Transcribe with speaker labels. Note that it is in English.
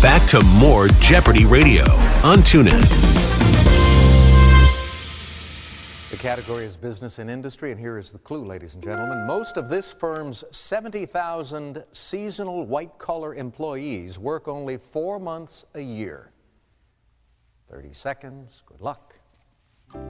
Speaker 1: back to more Jeopardy Radio on TuneIn.
Speaker 2: The category is business and industry, and here is the clue, ladies and gentlemen. Most of this firm's 70,000 seasonal white-collar employees work only 4 months a year. 30 seconds. Good luck.